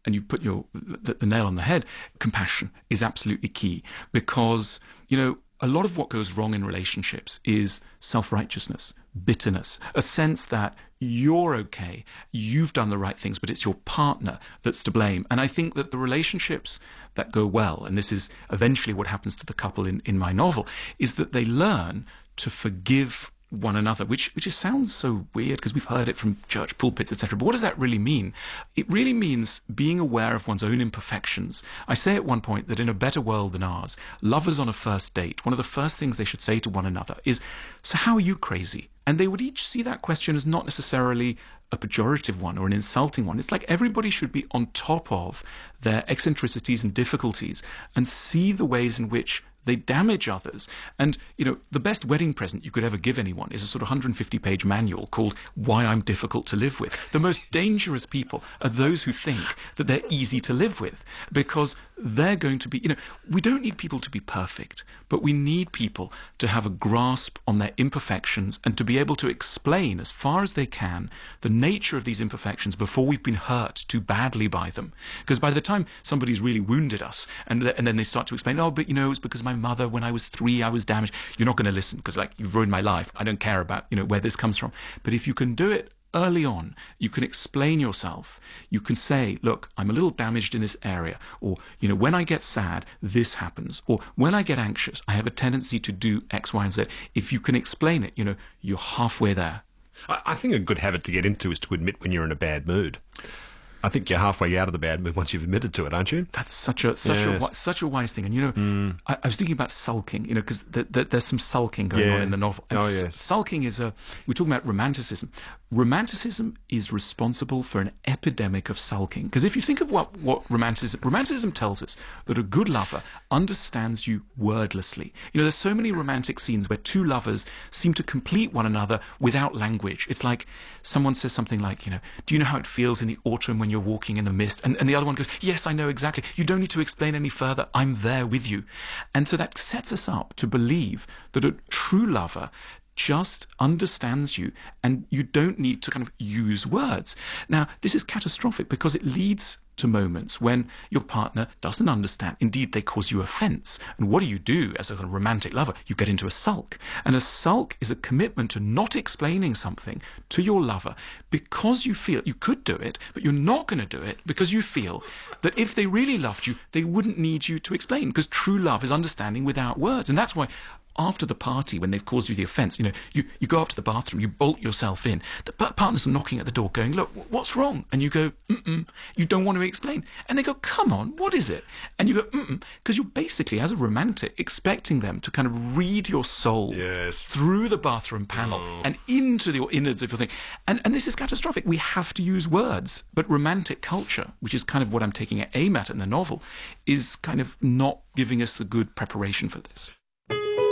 and you put the nail on the head, compassion is absolutely key because, a lot of what goes wrong in relationships is self-righteousness, bitterness, a sense that you're okay, you've done the right things, but it's your partner that's to blame. And I think that the relationships that go well, and this is eventually what happens to the couple in my novel, is that they learn to forgive one another, which just sounds so weird because we've heard it from church pulpits, etc. But what does that really mean? It really means being aware of one's own imperfections. I say at one point that in a better world than ours, lovers on a first date, one of the first things they should say to one another is, so how are you crazy? And they would each see that question as not necessarily a pejorative one or an insulting one. It's like everybody should be on top of their eccentricities and difficulties and see the ways in which they damage others. And, the best wedding present you could ever give anyone is a sort of 150-page manual called Why I'm Difficult to Live With. The most dangerous people are those who think that they're easy to live with because they're going to be, we don't need people to be perfect, but we need people to have a grasp on their imperfections and to be able to explain as far as they can the nature of these imperfections before we've been hurt too badly by them. Because by the time somebody's really wounded us and then they start to explain, but it's because my mother, when I was 3, I was damaged. You're not going to listen because you've ruined my life. I don't care about, where this comes from. But if you can do it early on, you can explain yourself. You can say, look, I'm a little damaged in this area. Or, when I get sad, this happens. Or when I get anxious, I have a tendency to do X, Y, and Z. If you can explain it, you're halfway there. I think a good habit to get into is to admit when you're in a bad mood. I think you're halfway out of the bad mood once you've admitted to it, aren't you? That's such a wise thing. And, I was thinking about sulking, because there's some sulking going on in the novel. And yes. Sulking is we're talking about romanticism. Romanticism is responsible for an epidemic of sulking. Because if you think of what romanticism tells us that a good lover understands you wordlessly. There's so many romantic scenes where two lovers seem to complete one another without language. It's like someone says something like, do you know how it feels in the autumn when you're walking in the mist? And the other one goes, yes, I know exactly. You don't need to explain any further. I'm there with you. And so that sets us up to believe that a true lover just understands you and you don't need to kind of use words. Now, this is catastrophic because it leads to moments when your partner doesn't understand. Indeed, they cause you offense. And what do you do as a romantic lover? You get into a sulk. And a sulk is a commitment to not explaining something to your lover because you feel you could do it, but you're not going to do it because you feel that if they really loved you, they wouldn't need you to explain because true love is understanding without words. And that's why after the party, when they've caused you the offence, you go up to the bathroom, you bolt yourself in. The partner's knocking at the door going, look, what's wrong? And you go, you don't want to explain. And they go, come on, what is it? And you go, because you're basically, as a romantic, expecting them to kind of read your soul through the bathroom panel and into the innards of your thing. And this is catastrophic. We have to use words. But romantic culture, which is kind of what I'm taking aim at in the novel, is kind of not giving us the good preparation for this.